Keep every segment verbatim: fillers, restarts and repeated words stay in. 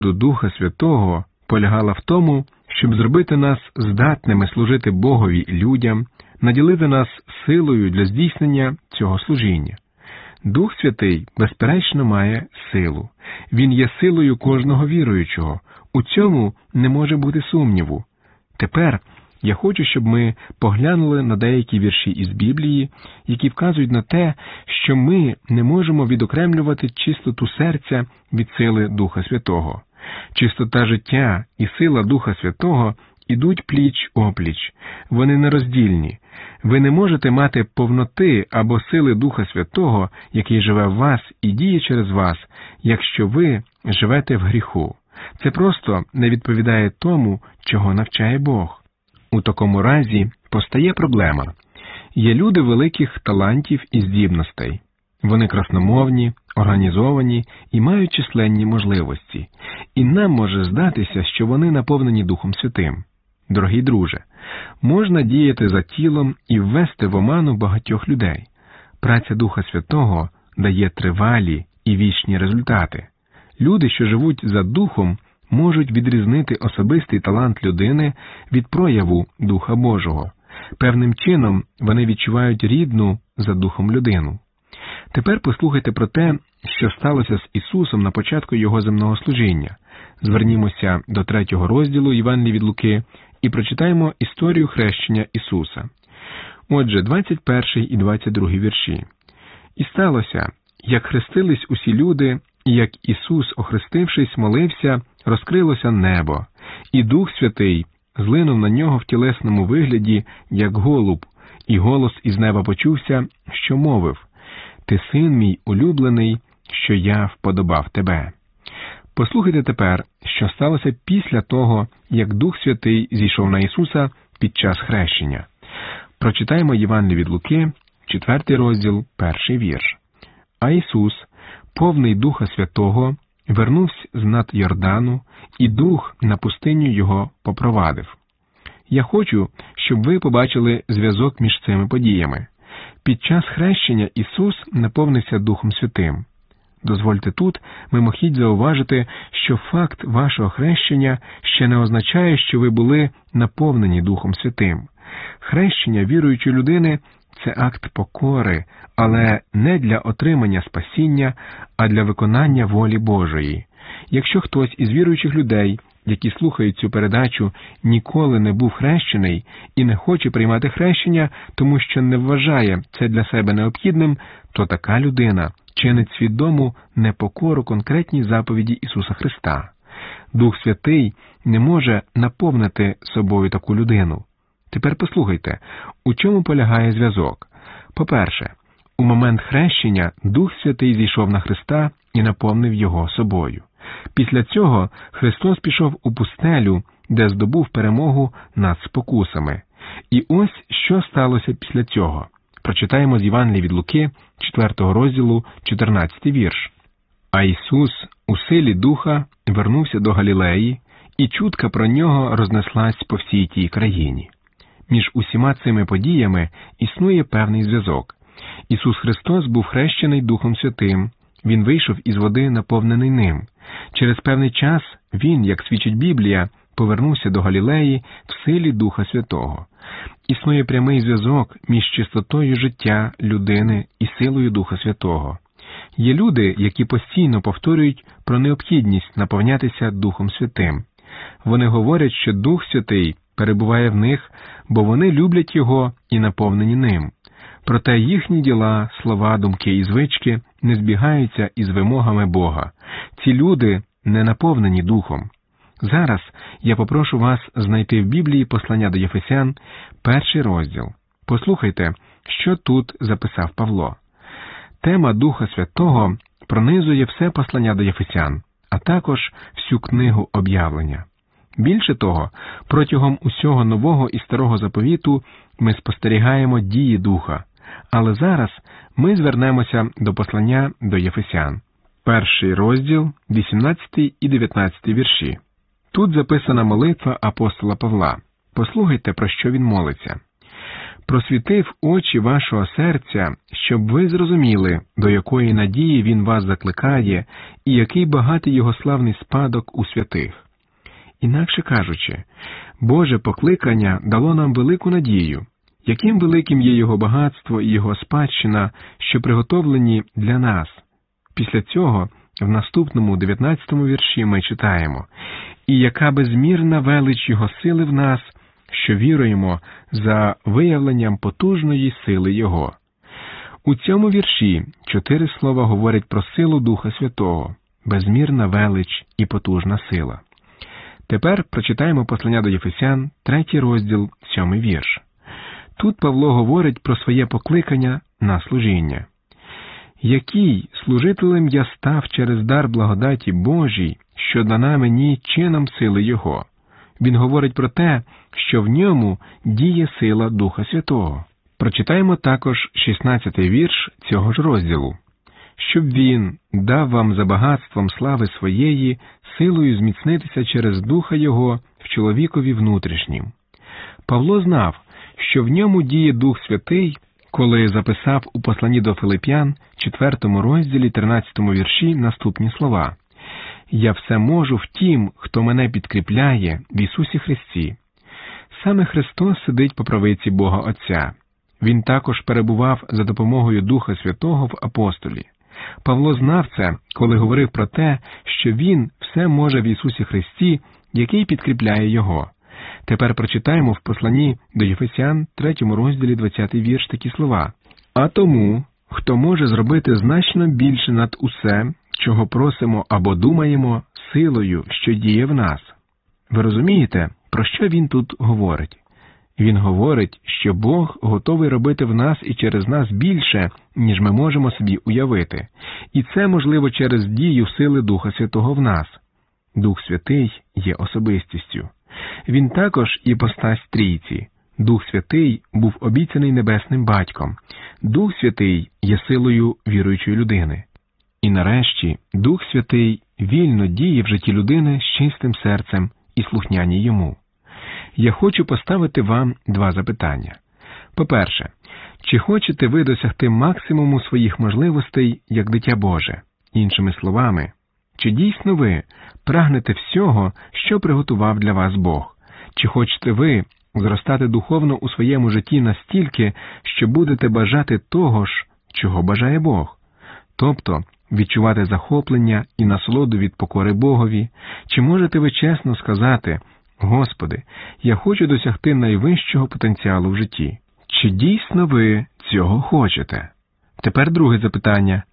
до Духа Святого полягала в тому, щоб зробити нас здатними служити Богові і людям, наділити нас силою для здійснення цього служіння. Дух Святий, безперечно, має силу. Він є силою кожного віруючого. У цьому не може бути сумніву. Тепер я хочу, щоб ми поглянули на деякі вірші із Біблії, які вказують на те, що ми не можемо відокремлювати чистоту серця від сили Духа Святого. Чистота життя і сила Духа Святого ідуть пліч-опліч. Вони нероздільні. Ви не можете мати повноти або сили Духа Святого, який живе в вас і діє через вас, якщо ви живете в гріху. Це просто не відповідає тому, чого навчає Бог. У такому разі постає проблема. Є люди великих талантів і здібностей. Вони красномовні, організовані і мають численні можливості. І нам може здатися, що вони наповнені Духом Святим. Дорогий друже, можна діяти за тілом і ввести в оману багатьох людей. Праця Духа Святого дає тривалі і вічні результати. Люди, що живуть за Духом, можуть відрізнити особистий талант людини від прояву Духа Божого. Певним чином вони відчувають рідну за Духом людину. Тепер послухайте про те, що сталося з Ісусом на початку Його земного служіння. Звернімося до третього розділу Євангелія від Луки і прочитаємо історію хрещення Ісуса. Отже, двадцять перший і двадцять другий вірші. «І сталося, як хрестились усі люди, і як Ісус, охрестившись, молився, розкрилося небо, і Дух Святий злинув на нього в тілесному вигляді, як голуб, і голос із неба почувся, що мовив: «Ти син мій улюблений, що я вподобав тебе». Послухайте тепер, що сталося після того, як Дух Святий зійшов на Ісуса під час хрещення. Прочитаємо Євангеліє від Луки, четвертий розділ, перший вірш. «А Ісус, повний Духа Святого, вернувся з над Йордану, і Дух на пустиню його попровадив». Я хочу, щоб ви побачили зв'язок між цими подіями. Під час хрещення Ісус наповнився Духом Святим. Дозвольте тут мимохідь зауважити, що факт вашого хрещення ще не означає, що ви були наповнені Духом Святим. Хрещення віруючої людини – це акт покори, але не для отримання спасіння, а для виконання волі Божої. Якщо хтось із віруючих людей, які слухають цю передачу, ніколи не був хрещений і не хоче приймати хрещення, тому що не вважає це для себе необхідним, то така людина чинить свідому непокору конкретній заповіді Ісуса Христа. Дух Святий не може наповнити собою таку людину. Тепер послухайте, у чому полягає зв'язок. По-перше, у момент хрещення Дух Святий зійшов на Христа і наповнив його собою. Після цього Христос пішов у пустелю, де здобув перемогу над спокусами. І ось що сталося після цього. Прочитаємо з Євангелія від Луки, четвертого розділу, чотирнадцятий вірш. «А Ісус у силі Духа вернувся до Галілеї, і чутка про нього рознеслась по всій тій країні». Між усіма цими подіями існує певний зв'язок. Ісус Христос був хрещений Духом Святим, Він вийшов із води, наповнений ним. Через певний час Він, як свідчить Біблія, повернувся до Галілеї в силі Духа Святого. Існує прямий зв'язок між чистотою життя людини і силою Духа Святого. Є люди, які постійно повторюють про необхідність наповнятися Духом Святим. Вони говорять, що Дух Святий перебуває в них, бо вони люблять Його і наповнені ним. Проте їхні діла, слова, думки і звички не збігаються із вимогами Бога. Ці люди не наповнені Духом. Зараз я попрошу вас знайти в Біблії послання до Єфесян, перший розділ. Послухайте, що тут записав Павло. Тема Духа Святого пронизує все послання до Єфесян, а також всю книгу об'явлення. Більше того, протягом усього Нового і Старого Заповіту ми спостерігаємо дії Духа. Але зараз ми звернемося до послання до Єфесян. Перший розділ, вісімнадцятий і дев'ятнадцятий вірші. Тут записана молитва апостола Павла. Послухайте, про що він молиться. просвітив очі вашого серця, щоб ви зрозуміли, до якої надії Він вас закликає і який багатий Його славний спадок у святих. Інакше кажучи, Боже покликання дало нам велику надію. Яким великим є Його багатство і Його спадщина, що приготовлені для нас. Після цього, в наступному дев'ятнадцятому вірші ми читаємо: «І яка безмірна велич Його сили в нас, що віруємо за виявленням потужної сили Його». У цьому вірші чотири слова говорять про силу Духа Святого, безмірна велич і потужна сила. Тепер прочитаємо послання до Єфесян, третій розділ, сьомий вірш. Тут Павло говорить про своє покликання на служіння. «Який служителем я став через дар благодаті Божій, що дана мені чином сили Його». Він говорить про те, що в ньому діє сила Духа Святого. Прочитаємо також шістнадцятий вірш цього ж розділу. «Щоб Він дав вам за багатством слави Своєї силою зміцнитися через Духа Його в чоловікові внутрішнім». Павло знав, що в ньому діє Дух Святий, коли записав у посланні до Филип'ян, четвертому розділі, тринадцятому вірші наступні слова: «Я все можу в тім, хто мене підкріпляє в Ісусі Христі». Саме Христос сидить по правиці Бога Отця. Він також перебував за допомогою Духа Святого в апостолі. Павло знав це, коли говорив про те, що він все може в Ісусі Христі, який підкріпляє Його. Тепер прочитаємо в посланні до Єфесян, третьому розділі, двадцятий вірш, такі слова: «А тому, хто може зробити значно більше над усе, чого просимо або думаємо, силою, що діє в нас». Ви розумієте, про що він тут говорить? Він говорить, що Бог готовий робити в нас і через нас більше, ніж ми можемо собі уявити. І це можливо через дію сили Духа Святого в нас. Дух Святий є особистістю. Він також іпостась Трійці. Дух Святий був обіцяний Небесним Батьком. Дух Святий є силою віруючої людини. І нарешті Дух Святий вільно діє в житті людини з чистим серцем і слухняні йому. Я хочу поставити вам два запитання. По-перше, чи хочете ви досягти максимуму своїх можливостей як дитя Боже? Іншими словами, чи дійсно ви прагнете всього, що приготував для вас Бог? Чи хочете ви зростати духовно у своєму житті настільки, що будете бажати того ж, чого бажає Бог? Тобто, відчувати захоплення і насолоду від покори Богові? Чи можете ви чесно сказати: «Господи, я хочу досягти найвищого потенціалу в житті»? Чи дійсно ви цього хочете? Тепер друге запитання.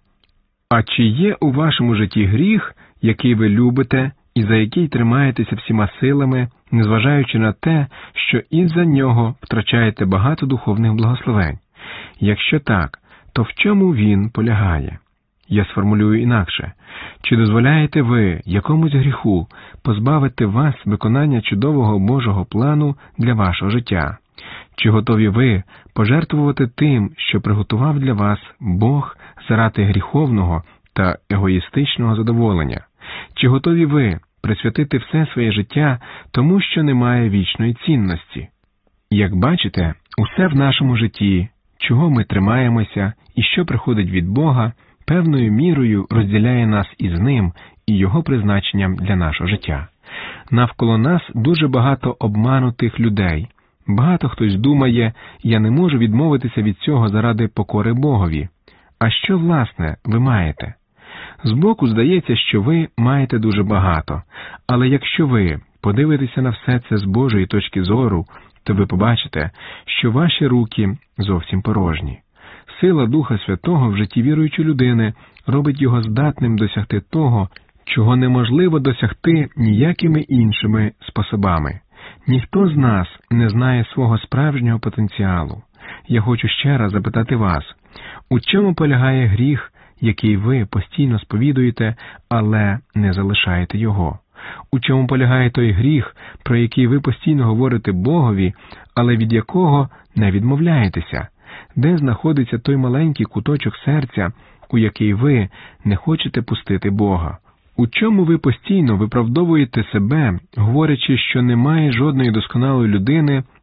А чи є у вашому житті гріх, який ви любите і за який тримаєтеся всіма силами, незважаючи на те, що із-за нього втрачаєте багато духовних благословень? Якщо так, то в чому він полягає? Я сформулюю інакше. Чи дозволяєте ви якомусь гріху позбавити вас виконання чудового Божого плану для вашого життя? Чи готові ви пожертвувати тим, що приготував для вас Бог заради гріховного та егоїстичного задоволення? Чи готові ви присвятити все своє життя тому, що немає вічної цінності? Як бачите, усе в нашому житті, чого ми тримаємося і що приходить від Бога, певною мірою розділяє нас із Ним і Його призначенням для нашого життя. Навколо нас дуже багато обманутих людей. Багато хтось думає: «Я не можу відмовитися від цього заради покори Богові». А що, власне, ви маєте? Збоку здається, що ви маєте дуже багато, але якщо ви подивитеся на все це з Божої точки зору, то ви побачите, що ваші руки зовсім порожні. Сила Духа Святого в житті віруючої людини робить його здатним досягти того, чого неможливо досягти ніякими іншими способами. Ніхто з нас не знає свого справжнього потенціалу. Я хочу ще раз запитати вас, у чому полягає гріх, який ви постійно сповідуєте, але не залишаєте його? У чому полягає той гріх, про який ви постійно говорите Богові, але від якого не відмовляєтеся? Де знаходиться той маленький куточок серця, у який ви не хочете пустити Бога? У чому ви постійно виправдовуєте себе, говорячи, що немає жодної досконалої людини,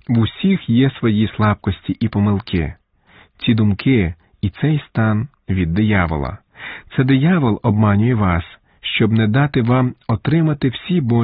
В усіх є свої слабкості і помилки. Ці думки і цей стан від диявола. Це диявол обманює вас, щоб не дати вам отримати всі Божі